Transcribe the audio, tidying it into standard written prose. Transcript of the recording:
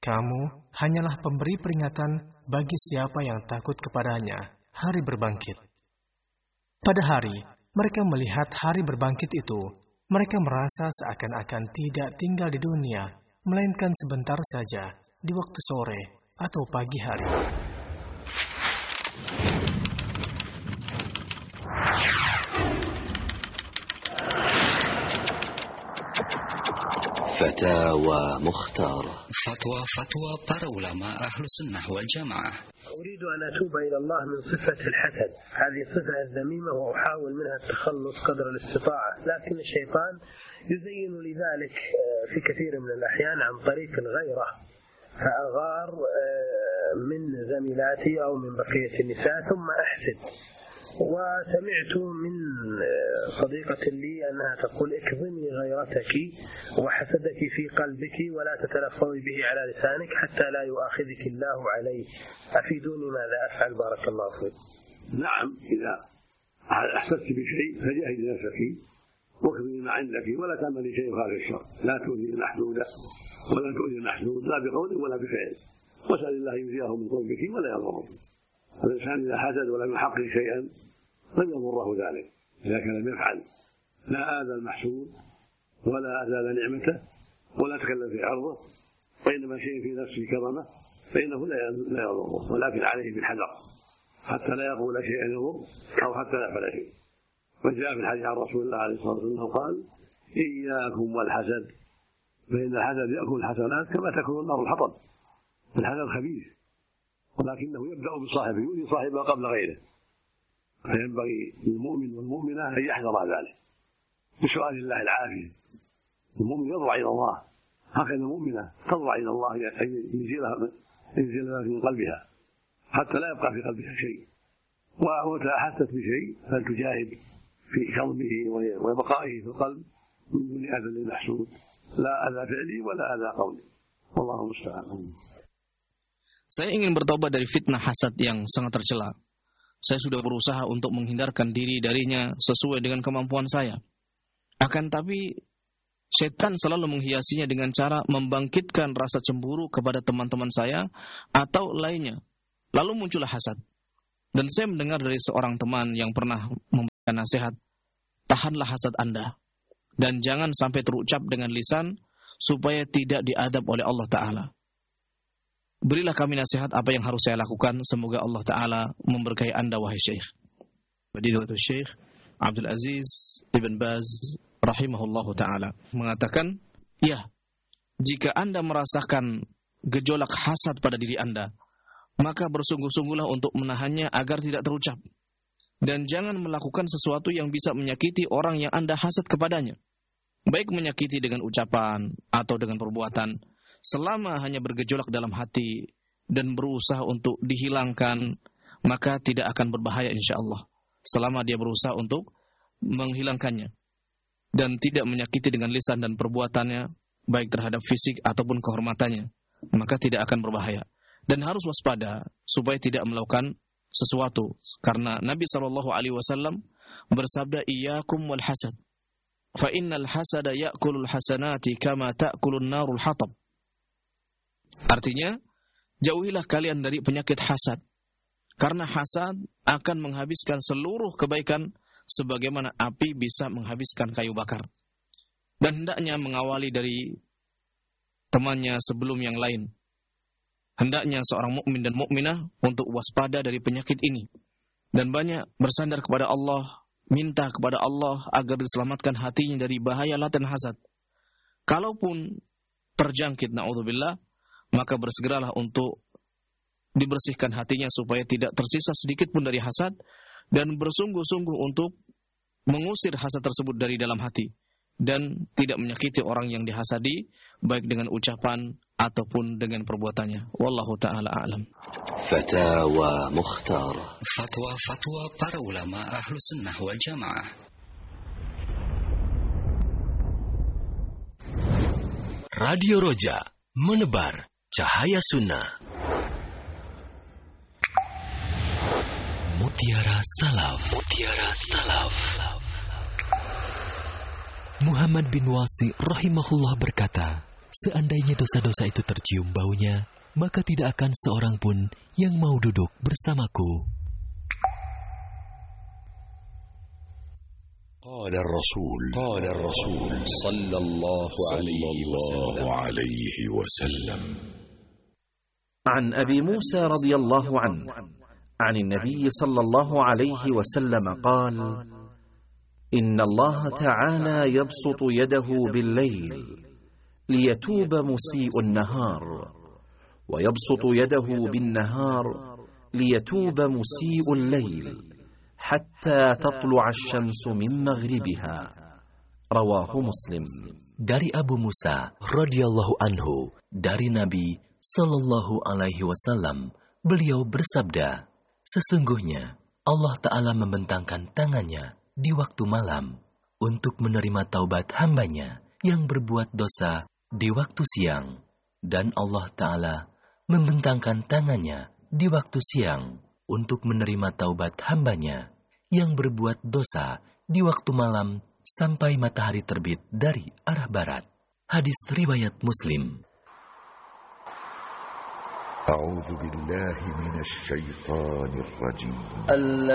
Kamu hanyalah pemberi peringatan bagi siapa yang takut kepadanya hari berbangkit. Pada hari mereka melihat hari berbangkit itu, mereka merasa seakan-akan tidak tinggal di dunia, melainkan sebentar saja di waktu sore atau pagi hari. فتاوى مختارة. فتوى para ulama ahlu sunnah wal jamaah. أريد أن أتوب إلى الله من صفة الحسد، هذه صفة الذميمة، وأحاول منها التخلص قدر الاستطاعة، لكن الشيطان يزين لذلك في كثير من الأحيان عن طريق الغيرة، فأغار من زميلاتي أو من بقية النساء ثم أحسد. وسمعت من صديقة لي أنها تقول اكظمي غيرتك وحسدك في قلبك ولا تتلفظي به على لسانك حتى لا يؤاخذك الله عليه. أفيدوني ماذا أفعل بارك الله فيك. نعم، إذا أحسست بشيء فجاهد نفسك واكظمي ما عندك ولا تعملي شيء خارج الشر، لا تؤذي المحدودة ولا تؤذي المحدود لا بقول ولا بفعل، واسأل الله يجزيه من قلبك ولا يضره. الإنسان إذا حسد ولم يحقق شيئا لم يضره ذلك إذا كان لم يفعل، لا آذى المحسود ولا أزال نعمته ولا تكلم في عرضه، وإنما شيء في نفسه كرمه فإنه لا يضره، ولكن عليه بالحذر حتى لا يقول شيئا يضر أو حتى لا يفعل شيء. وجاء في الحديث عن رسول الله عليه الصلاة والسلام قال إياكم والحسد فإن الحسد يأكل الحسنات كما تأكل النار الحطب. الحسد خبيث ولكنه يبدأ بصاحبه يؤذي صاحبه قبل غيره، فينبغي للمؤمن والمؤمنة أن يحذر ذلك بسؤال الله العافية. المؤمن يضرع إلى الله، هكذا المؤمنة تضرع إلى الله أن ينزلها من قلبها حتى لا يبقى في قلبها شيء، وإذا أحست بشيء فلتجاهد في كظمه وبقائه في القلب من دون أذى للمحسود، لا أذى فعلي ولا أذى قولي، والله المستعان. Saya ingin bertobat dari fitnah hasad yang sangat tercela. Saya sudah berusaha untuk menghindarkan diri darinya sesuai dengan kemampuan saya. Akan tapi, setan selalu menghiasinya dengan cara membangkitkan rasa cemburu kepada teman-teman saya atau lainnya. Lalu muncullah hasad. Dan saya mendengar dari seorang teman yang pernah memberikan nasihat, tahanlah hasad Anda. Dan jangan sampai terucap dengan lisan supaya tidak diadab oleh Allah Ta'ala. Berilah kami nasihat apa yang harus saya lakukan. Semoga Allah Ta'ala memberkahi Anda, wahai Syekh. Fadilatul Syekh Abdul Aziz Ibn Baz rahimahullahu ta'ala mengatakan, ya, jika Anda merasakan gejolak hasad pada diri Anda, maka bersungguh-sungguhlah untuk menahannya agar tidak terucap. Dan jangan melakukan sesuatu yang bisa menyakiti orang yang Anda hasad kepadanya. Baik menyakiti dengan ucapan atau dengan perbuatan. Selama hanya bergejolak dalam hati dan berusaha untuk dihilangkan, maka tidak akan berbahaya insyaAllah. Selama dia berusaha untuk menghilangkannya dan tidak menyakiti dengan lisan dan perbuatannya, baik terhadap fisik ataupun kehormatannya, maka tidak akan berbahaya. Dan harus waspada supaya tidak melakukan sesuatu, karena Nabi SAW bersabda, iyyakum wal hasad, fa innal hasada ya'kulul hasanati kama ta'kulun narul hatab. Artinya, jauhilah kalian dari penyakit hasad, karena hasad akan menghabiskan seluruh kebaikan sebagaimana api bisa menghabiskan kayu bakar. Dan hendaknya mengawali dari temannya sebelum yang lain. Hendaknya seorang mukmin dan mukminah untuk waspada dari penyakit ini dan banyak bersandar kepada Allah, minta kepada Allah agar diselamatkan hatinya dari bahaya laten hasad. Kalaupun terjangkit, na'udzubillah, maka bersegeralah untuk dibersihkan hatinya supaya tidak tersisa sedikit pun dari hasad dan bersungguh-sungguh untuk mengusir hasad tersebut dari dalam hati dan tidak menyakiti orang yang dihasadi baik dengan ucapan ataupun dengan perbuatannya. Wallahu ta'ala a'lam. Fatawa Mukhtara. Fatwa para ulama ahlu sunnah wal jamaah. Radio Roja menebar cahaya sunnah. Mutiara Salaf. Muhammad bin Wasi rahimahullah berkata, Seandainya dosa-dosa itu tercium baunya, maka tidak akan seorang pun yang mau duduk bersamaku. قال الرسول صلى الله عليه وسلم عن أبي موسى رضي الله عنه عن النبي صلى الله عليه وسلم قال: إن الله تعالى يبسط يده بالليل ليتوب مسيء النهار، ويبسط يده بالنهار ليتوب مسيء الليل حتى تطلع الشمس من مغربها. رواه مسلم. Dari Abu Musa radhiyallahu anhu, dari Nabi sallallahu alaihi wasallam, beliau bersabda, sesungguhnya Allah Ta'ala membentangkan tangannya di waktu malam untuk menerima taubat hambanya yang berbuat dosa di waktu siang, dan Allah Ta'ala membentangkan tangannya di waktu siang untuk menerima taubat hambanya yang berbuat dosa di waktu malam sampai matahari terbit dari arah barat. Hadis riwayat Muslim. أعوذ بالله من الشيطان الرجيم